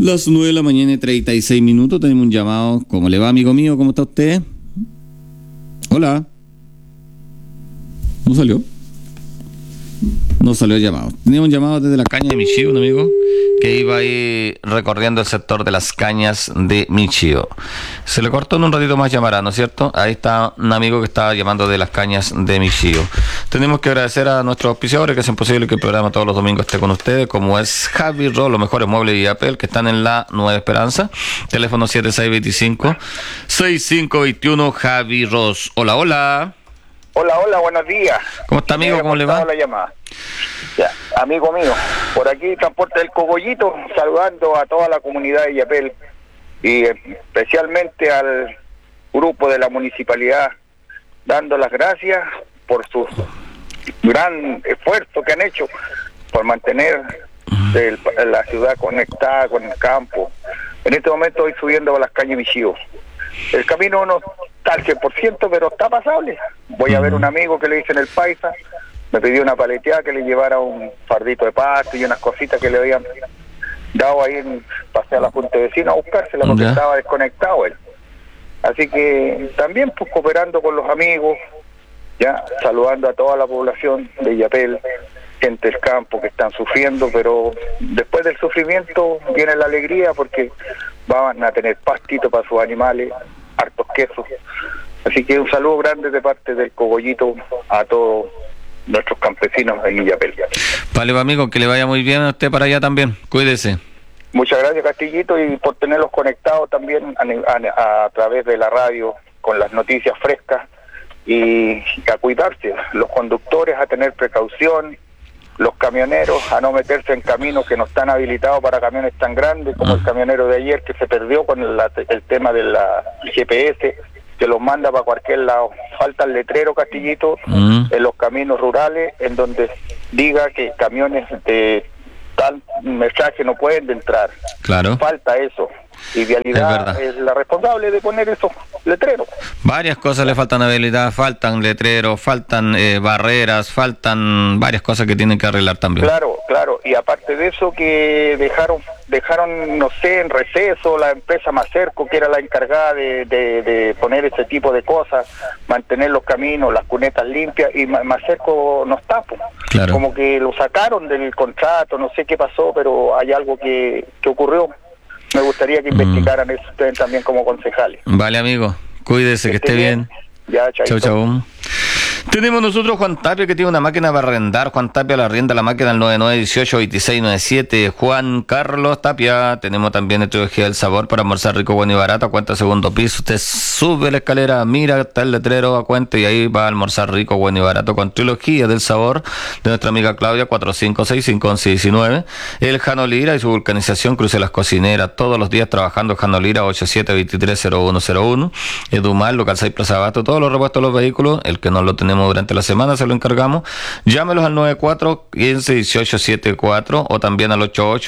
Las 9 de la mañana y 36 minutos. Tenemos un llamado. ¿Cómo le va, amigo mío? ¿Cómo está usted? Hola. ¿No salió? No salió el llamado. Teníamos un llamado desde la caña de Michio, un amigo que iba ahí recorriendo el sector de las cañas de Michio. Se le cortó en un ratito más, llamará, ¿no es cierto? Ahí está un amigo que estaba llamando de las cañas de Michio. Tenemos que agradecer a nuestros auspiciadores que hacen posible que el programa todos los domingos esté con ustedes, como es Javi Ross, los mejores muebles y Apple, que están en la Nueva Esperanza. Teléfono 7625-6521, Javi Ross. Hola, hola. Hola, buenos días. ¿Cómo está, amigo? ¿Cómo le va? La llamada. Ya, amigo mío, por aquí Transporte del Cogollito, saludando a toda la comunidad de Yapel y especialmente al grupo de la municipalidad, dando las gracias por su gran esfuerzo que han hecho por mantener la ciudad conectada con el campo. En este momento estoy subiendo a las cañas Michio. El camino no está al 100%, pero está pasable. Voy a ver un amigo que le hice en el Paisa, me pidió una paleteada que le llevara un fardito de pasto y unas cositas que le habían dado ahí pasé a la Junta de Vecinos a buscársela porque estaba desconectado él. Así que también pues cooperando con los amigos, ya saludando a toda la población de Yapel, gente del campo que están sufriendo, pero después del sufrimiento viene la alegría porque van a tener pastito para sus animales, hartos quesos. Así que un saludo grande de parte del Cogollito a todos nuestros campesinos en Yapel. Vale, amigo, que le vaya muy bien a usted para allá también. Cuídese. Muchas gracias, Castillito, y por tenerlos conectados también a través de la radio con las noticias frescas y a cuidarse. Los conductores a tener precaución, los camioneros a no meterse en caminos que no están habilitados para camiones tan grandes como el camionero de ayer que se perdió con el tema de la GPS, que los manda para cualquier lado. Falta el letrero, Castillito, en los caminos rurales, en donde diga que camiones de tal metraje no pueden entrar. Claro. Falta eso. Y Vialidad es la responsable de poner esos letreros. Varias cosas le faltan a Vialidad, faltan letreros, faltan barreras, faltan varias cosas que tienen que arreglar también. Claro, y aparte de eso que dejaron, no sé, en receso la empresa Macerco, que era la encargada de poner ese tipo de cosas, mantener los caminos, las cunetas limpias, y Macerco no está, pues. Claro. Como que lo sacaron del contrato, no sé qué pasó, pero hay algo que ocurrió. Me gustaría que investigaran eso ustedes también como concejales. Vale, amigo, cuídese, que esté bien. Ya, chaito. Chau. Tenemos nosotros Juan Tapia, que tiene una máquina para arrendar. Juan Tapia la arrienda la máquina al 9918-2697. Juan Carlos Tapia. Tenemos también el trilogía del sabor para almorzar rico, bueno y barato. A cuenta segundo piso. Usted sube la escalera, mira, está el letrero a cuenta y ahí va a almorzar rico, bueno y barato con trilogía del sabor de nuestra amiga Claudia, 4565-1119. El Jano Lira y su vulcanización, cruce las cocineras. Todos los días trabajando Jano Lira, 87230101. Edumar, local 6 Plaza Abasto. Todos los repuestos de los vehículos. El que no lo tenemos durante la semana se lo encargamos. Llámelos al 94-15-1874 o también al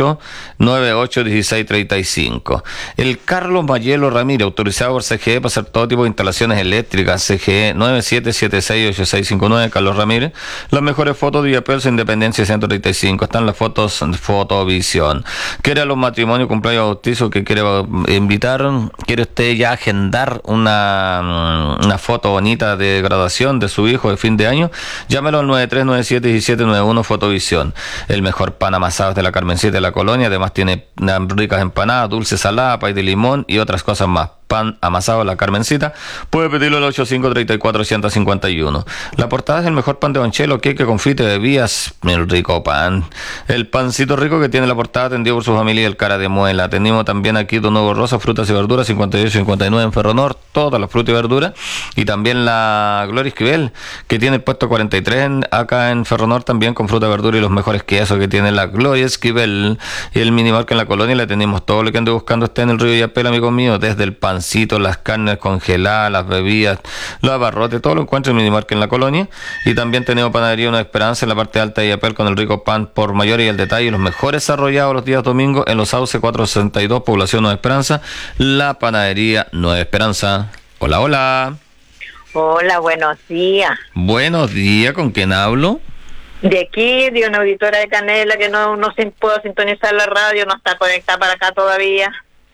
88-98-1635. El Carlos Mayelo Ramírez, autorizado por CGE para hacer todo tipo de instalaciones eléctricas. CGE 97768659. Carlos Ramírez. Las mejores fotos de Yapel, Independencia 135. Están las fotos de Fotovisión. ¿Quiere a los matrimonios, cumpleaños, bautizo que quiere invitar? ¿Quiere usted ya agendar una foto bonita de graduación de su hijo de fin de año? Llámelo al 93971791 Fotovisión. El mejor pan amasado de la Carmencita de la Colonia. Además tiene ricas empanadas, dulce salada, pay de limón y otras cosas más. Pan amasado la Carmencita. Puede pedirlo al 8534-151. La portada es el mejor pan de Banchelo, queque, confite, bebidas, el rico pan. El pancito rico que tiene la portada atendido por su familia, el cara de muela. Tenemos también aquí Don Nuevo Rosa, frutas y verduras, 58-59 en Ferronor, todas las frutas y verduras. Y también la Gloria Esquivel, que tiene el puesto 43 acá en Ferronor, también con fruta y verdura y los mejores quesos que tiene la Gloria Esquivel. Y el minimarket en la Colonia le tenemos todo lo que ande buscando usted en el río Yapel, amigo mío, desde el pan, las carnes congeladas, las bebidas, los abarrotes, todo lo encuentra en Minimarket en la Colonia. Y también tenemos Panadería Una Esperanza en la parte alta de Yapel con el rico pan por mayor y el detalle, los mejores arrollados los días domingos en Los Sauces 462, población Nueva Esperanza, la Panadería Nueva Esperanza. Hola, buenos días. Buenos días, ¿con quién hablo? De aquí, de una auditora de Canela que no puedo sintonizar la radio, no está conectada para acá todavía.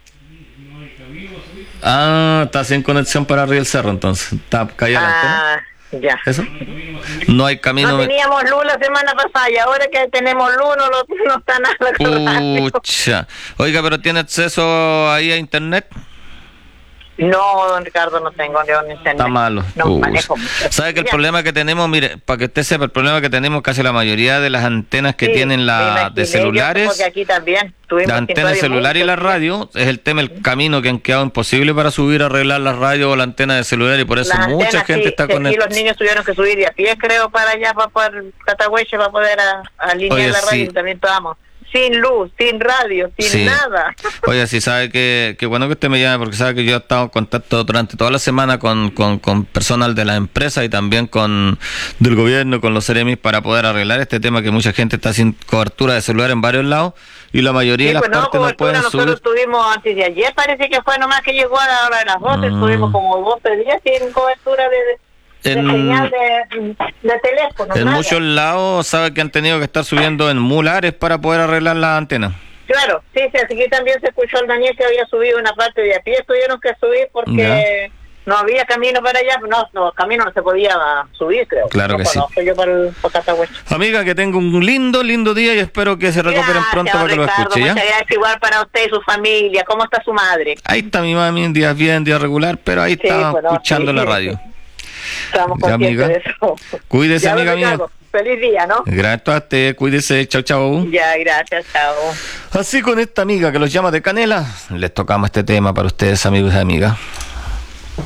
Ah, está sin conexión para arriba del cerro, entonces. Está caída la antena. Ya. ¿Eso? No hay camino. No teníamos luz la semana pasada y ahora que tenemos luz no está nada. Pucha. Oiga, pero ¿tiene acceso ahí a internet? No, don Ricardo, no tengo internet. Está malo. No manejo. ¿Sabe que el problema que tenemos, mire, para que usted sepa, el problema que tenemos casi la mayoría de las antenas que tienen de celulares, porque aquí también la antena de celular y la radio, es el tema, el camino que han quedado imposible para subir, arreglar la radio o la antena de celular, y por eso mucha gente está con los niños tuvieron que subir de a pie, creo, para allá, para poder Catahueche, para poder alinear la radio, y también estábamos sin luz, sin radio, sin nada. Oye, sí, sabe que bueno que usted me llame, porque sabe que yo he estado en contacto durante toda la semana con personal de la empresa y también del gobierno, con los Ceremis, para poder arreglar este tema, que mucha gente está sin cobertura de celular en varios lados y la mayoría de las partes no pueden subir. Nosotros estuvimos antes de ayer, parece que fue nomás que llegó a la hora de las 12, estuvimos como 12 días sin cobertura de señal de teléfono. En muchos lados sabe que han tenido que estar subiendo en mulares para poder arreglar la antena. Claro, sí, aquí también se escuchó al Daniel que había subido una parte de a pie, tuvieron que subir porque no había camino para allá, camino no se podía subir, creo. Claro que sí. Yo para Catahueche. Amiga, que tenga un lindo día y espero que se recuperen pronto para que lo escuche, ¿ya? Muchas gracias, igual para usted y su familia. ¿Cómo está su madre? Ahí está mi mami, en días bien, días regular, pero ahí está escuchando la radio. Estamos conscientes de eso. Cuídese, amiga mía. Feliz día, ¿no? Gracias a usted, cuídese, chao. Ya, gracias, chao. Así con esta amiga que los llama de Canela, les tocamos este tema para ustedes, amigos y amigas.